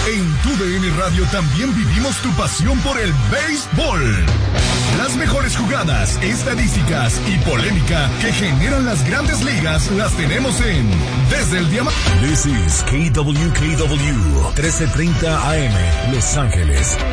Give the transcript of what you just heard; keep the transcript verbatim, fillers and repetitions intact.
En tu D N Radio también vivimos tu pasión por el béisbol. Las mejores jugadas, estadísticas y polémica que generan las grandes ligas las tenemos en Desde el Diamante. This is K W K W trece treinta A M, Los Ángeles.